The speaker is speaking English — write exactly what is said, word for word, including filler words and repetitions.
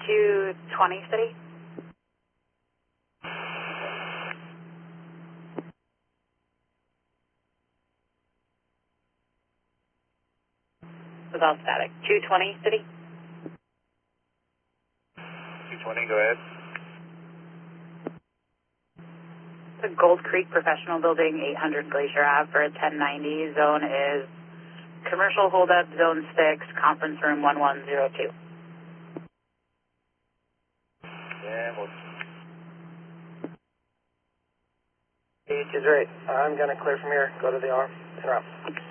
two twenty City. Without static. two twenty City. two twenty, go ahead. The Gold Creek Professional Building, eight hundred Glacier Ave for a ten ninety. Zone is commercial holdup, zone six, conference room one one zero two. Yeah, well, H is right. I'm going to clear from here. Go to the arm. Interrupt.